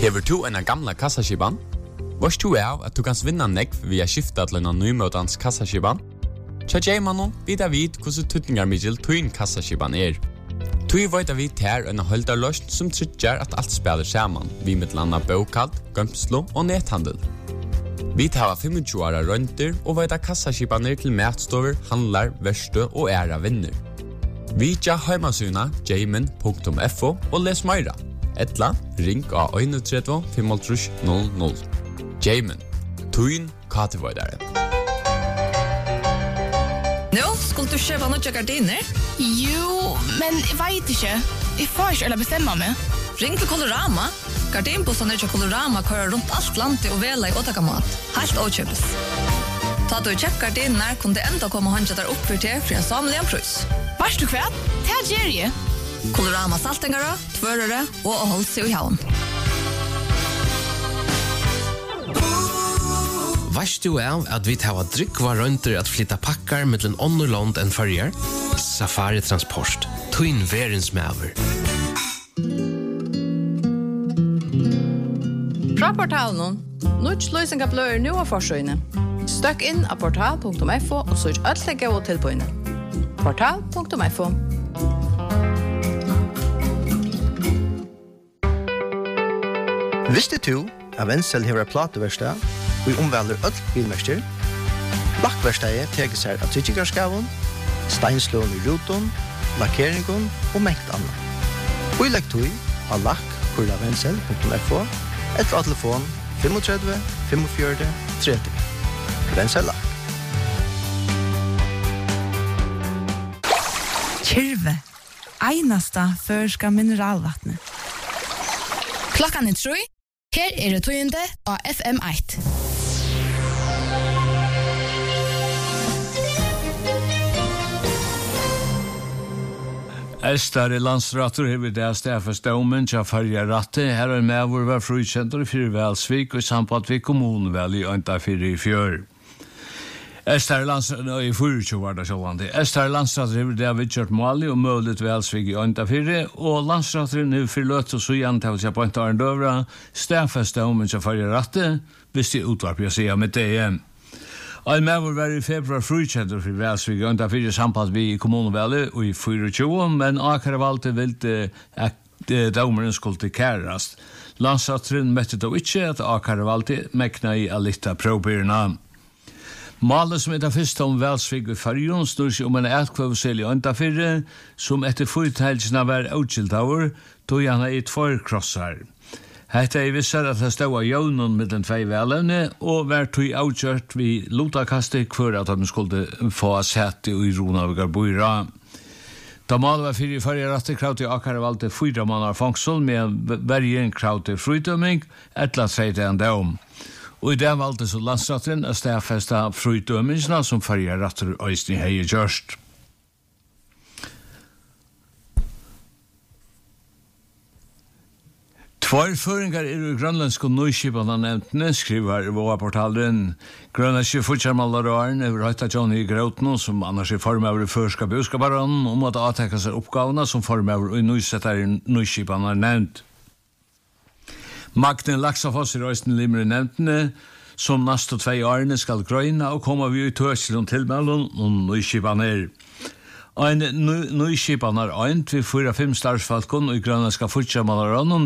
Hever du en gamla kassaskiban? Varst du av at du kan vinna nekv via skifta til en nymøtans kassaskiban? Tja Jaymanon vidar vid hvordan tutningarmidjel tuin kassaskiban Tui veit vi ter en holdarløst som tryggjar at alt spiller saman, vi med landa bokald, gømslo og nethandel. Vi tar 25 åra rønter og veit kassaskibaner til matstover, handlar, verstø og æra vinner. Vi tja heimasuna jayman.fo og les meira. Etla, ring av 31 500. Jayman, tuin katevoidare. Nå, skulle du kjøpe noen gardiner? Jo, men jeg vet ikke. Jeg får ikke eller bestemme meg. Ring til Colorama. Gardinbussene til Colorama kører rundt alt landet og vela i åtakamat. Helt åkjøpes. Ta du kjøpt gardiner, kunne det enda komme håndja der opp for til en samlig en prøys. Varst du kvært? Det er Jerry. Colorama saltingere, tvørere og å holde seg i havn. Varst du av at vi tar drikva rønter at flytta pakkar mellom ånderland enn farger? Safari Transport. Twin verens maver. Fra portalen, Nuts løsninga blør nu av forsøyne. Støkk inn av portal.fo og søk ødlegge og tilbøyne. Portal.fo. Visste du at Wenzel hever plateverstad og i omvelder ødel bilmester? Lakkverstadet teker seg av tryggigarskaven, steinslån i ruton, lakkeringen og mengt annet. Og i lekktøy av lakk.wenzel.fo etter av telefon 35 45 30. Wenzel Lakk. Kyrve. Einasta førska mineralvattnet. Klokkan 3. Her det tøyende av FM1. Estar i landsratter hever det stafesdomen til farja ratte. Her med hvor var frukjenter i Fyrvælsvik og samband vi kommunvel i Øntafyr i fjør. Estar landsratter i Fyrtjo var det sånn. Estar landsratter hever det vidtjørt Mali og mølet Vælsvik i Øntafyr og landsratter nu fyrløtt og så igjen til seg på Øntafyr stafesdomen til farja ratte hvis de utvarp jeg sier med det igjen. Ein maver var i februar frukjenter for Vælsvik og Øntafyr samband vi i kommunveldet og i 24, men akkurat valgte vilte at domeren skulle til kærast. Landsatteren møtte da ikke at akkurat valgte mekna i alitta probyrna. Malet som det første om Vælsvik og Farjon snur seg om en etkvøvsel i Øntafyr, som etter fyrtælsene var utskiltavur, tog han i 2 krossar. Hetta visser at det stod av jøvnen med den 2 velevne, og var tog avgjørt vi lotakastet for at de skulle få sette i Ronavigar Boira. Da malet var 4 fargeratte krav til akkurat valgte 4 måneder fangsel med vergen krav til frydømming, etla 3 dom. Og i det valgte så landsratten å stedfeste frydømmingsene som fargeratter øysten i heie gjørst. Tværføringar i grønlandsk og nøyskipene nevntene, skriver vårportalen. Grønlandske fortsammalaråren over høyta Johnny Grautno, som annars er formøver i førska bøskabaran, om at avtekka seg oppgavene som formøver og nøysetter nøyskipene nevnt. Magden Laksafoss i røysten limre nevntene, som neste 2 årene skal grøyna og komme vi i tøselen tilmelden og nøyskipene Ein nøyskipan ein til 4-5 starfalkon og grønlandska fortsammalaråren